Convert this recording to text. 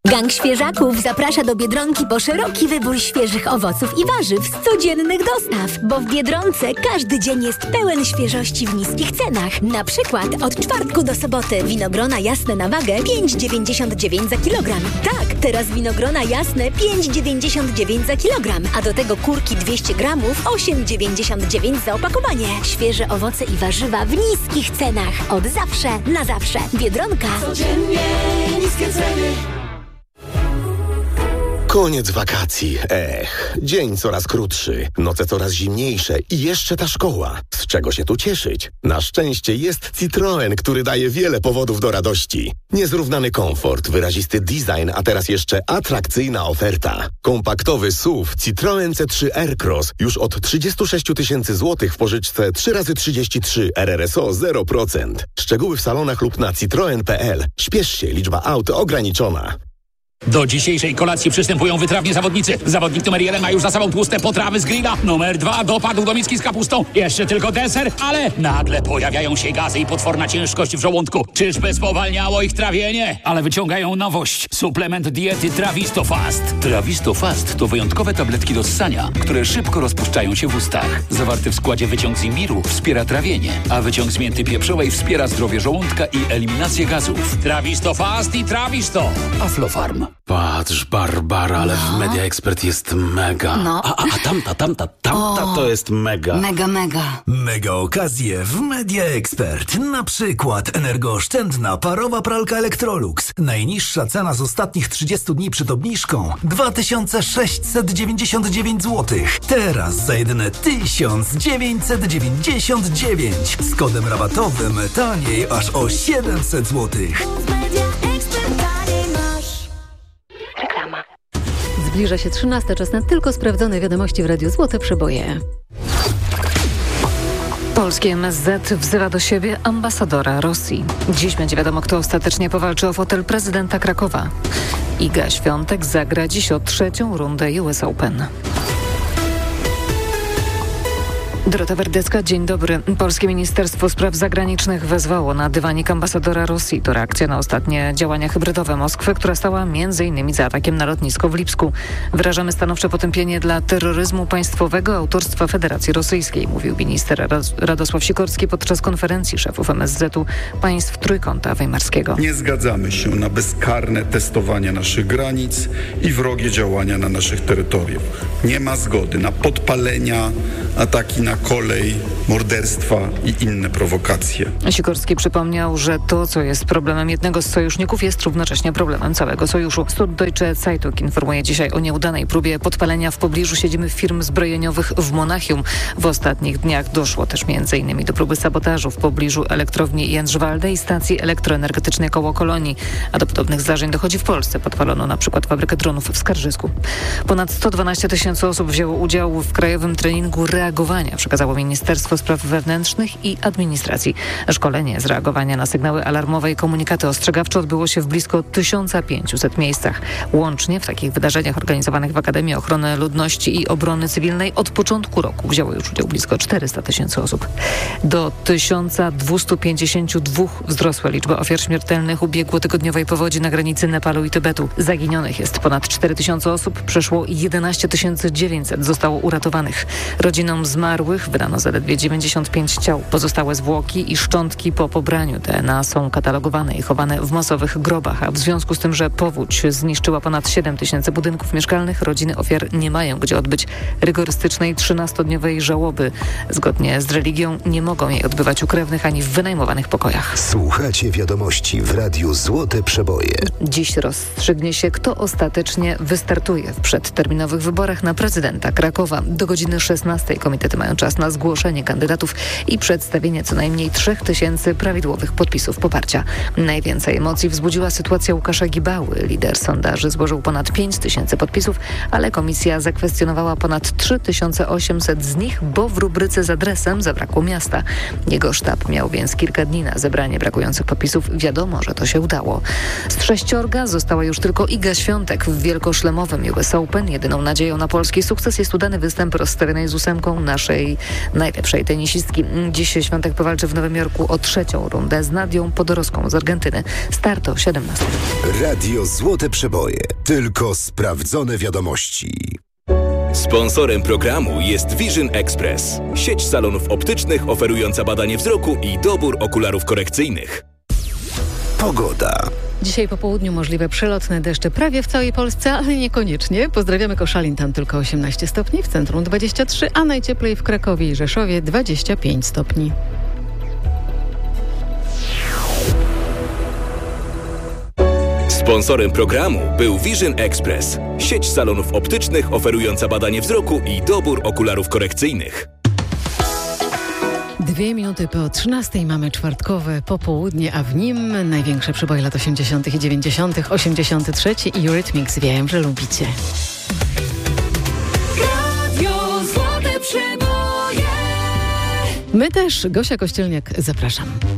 Gang Świeżaków zaprasza do Biedronki po szeroki wybór świeżych owoców i warzyw z codziennych dostaw, bo w Biedronce każdy dzień jest pełen świeżości w niskich cenach. Na przykład od czwartku do soboty winogrona jasne na wagę 5,99 za kilogram. Tak, teraz winogrona jasne 5,99 za kilogram, a do tego kurki 200 gramów 8,99 za opakowanie. Świeże owoce i warzywa w niskich cenach. Od zawsze na zawsze. Biedronka. Codziennie niskie ceny. Koniec wakacji. Dzień coraz krótszy, noce coraz zimniejsze i jeszcze ta szkoła. Z czego się tu cieszyć? Na szczęście jest Citroen, który daje wiele powodów do radości. Niezrównany komfort, wyrazisty design, a teraz jeszcze atrakcyjna oferta. Kompaktowy SUV Citroen C3 Aircross już od 36 000 złotych w pożyczce 3x33 RRSO 0%. Szczegóły w salonach lub na citroen.pl. Śpiesz się, liczba aut ograniczona. Do dzisiejszej kolacji przystępują wytrawni zawodnicy. Zawodnik numer 1 ma już za sobą tłuste potrawy z grilla. Numer 2 dopadł do miski z kapustą. Jeszcze tylko deser, ale nagle pojawiają się gazy i potworna ciężkość w żołądku. Czyżby spowalniało ich trawienie? Ale wyciągają nowość. Suplement diety Travistofast. Travistofast to wyjątkowe tabletki do ssania, które szybko rozpuszczają się w ustach. Zawarty w składzie wyciąg z imbiru wspiera trawienie, a wyciąg z mięty pieprzowej wspiera zdrowie żołądka i eliminację gazów. Travistofast i Travisto. Aflofarm. Patrz, Barbara, ale w Media Expert jest mega. No. A tamta to jest mega. Mega. Mega okazje w Media Expert. Na przykład energooszczędna parowa pralka Electrolux. Najniższa cena z ostatnich 30 dni przed obniżką 2699 zł. Teraz za jedyne 1999. Z kodem rabatowym taniej aż o 700 zł. Zbliża się 13, czas na tylko sprawdzone wiadomości w Radiu Złote Przeboje. Polskie MSZ wzywa do siebie ambasadora Rosji. Dziś będzie wiadomo, kto ostatecznie powalczy o fotel prezydenta Krakowa. Iga Świątek zagra dziś o 3. rundę US Open. Dorota Werdecka, dzień dobry. Polskie Ministerstwo Spraw Zagranicznych wezwało na dywanik ambasadora Rosji. To reakcja na ostatnie działania hybrydowe Moskwy, która stała m.in. za atakiem na lotnisko w Lipsku. Wyrażamy stanowcze potępienie dla terroryzmu państwowego autorstwa Federacji Rosyjskiej, mówił minister Radosław Sikorski podczas konferencji szefów MSZ-u państw Trójkąta Weimarskiego. Nie zgadzamy się na bezkarne testowanie naszych granic i wrogie działania na naszych terytoriach. Nie ma zgody na podpalenia, ataki na kolej, morderstwa i inne prowokacje. Sikorski przypomniał, że to, co jest problemem jednego z sojuszników, jest równocześnie problemem całego sojuszu. Süddeutsche Zeitung informuje dzisiaj o nieudanej próbie podpalenia w pobliżu siedziby firm zbrojeniowych w Monachium. W ostatnich dniach doszło też m.in. do próby sabotażu w pobliżu elektrowni Jędrzwalde i stacji elektroenergetycznej koło Kolonii. A do podobnych zdarzeń dochodzi w Polsce. Podpalono na przykład fabrykę dronów w Skarżysku. Ponad 112 000 osób wzięło udział w krajowym treningu reagowania, przekazało Ministerstwo Spraw Wewnętrznych i Administracji. Szkolenie z reagowania na sygnały alarmowe i komunikaty ostrzegawcze odbyło się w blisko 1500 miejscach. Łącznie w takich wydarzeniach organizowanych w Akademii Ochrony Ludności i Obrony Cywilnej od początku roku wzięło już udział blisko 400 000 osób. Do 1252 wzrosła liczba ofiar śmiertelnych ubiegłotygodniowej powodzi na granicy Nepalu i Tybetu. Zaginionych jest ponad 4000 osób, przeszło 11 900 zostało uratowanych. Rodzinom zmarłych wydano zaledwie 95 ciał. Pozostałe zwłoki i szczątki po pobraniu DNA są katalogowane i chowane w masowych grobach, a w związku z tym, że powódź zniszczyła ponad 7 000 budynków mieszkalnych, rodziny ofiar nie mają gdzie odbyć rygorystycznej 13-dniowej żałoby. Zgodnie z religią nie mogą jej odbywać u krewnych ani w wynajmowanych pokojach. Słuchacie wiadomości w Radiu Złote Przeboje. Dziś rozstrzygnie się, kto ostatecznie wystartuje w przedterminowych wyborach na prezydenta Krakowa. Do godziny 16 komitety mają czas na zgłoszenie kandydatów i przedstawienie co najmniej 3000 prawidłowych podpisów poparcia. Najwięcej emocji wzbudziła sytuacja Łukasza Gibały. Lider sondaży złożył ponad 5000 podpisów, ale komisja zakwestionowała ponad 3800 z nich, bo w rubryce z adresem zabrakło miasta. Jego sztab miał więc kilka dni na zebranie brakujących podpisów. Wiadomo, że to się udało. Z 6 została już tylko Iga Świątek w wielkoszlemowym US Open. Jedyną nadzieją na polski sukces jest udany występ rozstawionej z 8 naszej tej najlepszej tenisistki. Dziś Świątek powalczy w Nowym Jorku o 3. rundę z Nadią Podorowską z Argentyny. Start o 17. Radio Złote Przeboje. Tylko sprawdzone wiadomości. Sponsorem programu jest Vision Express, sieć salonów optycznych oferująca badanie wzroku i dobór okularów korekcyjnych. Pogoda. Dzisiaj po południu możliwe przelotne deszcze prawie w całej Polsce, ale niekoniecznie. Pozdrawiamy Koszalin, tam tylko 18 stopni, w centrum 23, a najcieplej w Krakowie i Rzeszowie 25 stopni. Sponsorem programu był Vision Express, sieć salonów optycznych oferująca badanie wzroku i dobór okularów korekcyjnych. 2 minuty po 13 mamy czwartkowe popołudnie, a w nim największe przeboje lat 80. i 90., 83 i Eurythmics. Wiem, że lubicie. Radio Złote Przeboje. My też, Gosia Kościelniak, zapraszam.